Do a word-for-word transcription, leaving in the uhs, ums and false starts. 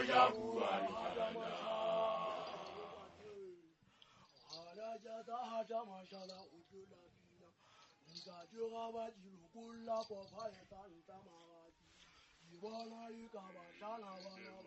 yabu aljanna haraja da haja mashala ujula bina nga jura ba jiru kula ko fa ya ta ta ma wa ji wala yi ka ba shala wala